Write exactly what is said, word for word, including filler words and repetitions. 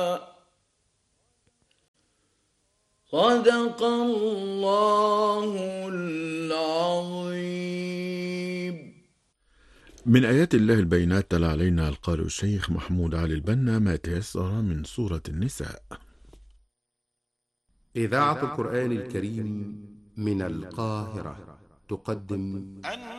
صدق الله العظيم. من آيات الله البينات تلا علينا القارئ الشيخ محمود علي البنا ما تيسر من سورة النساء. إذاعة القرآن الكريم من القاهرة تقدم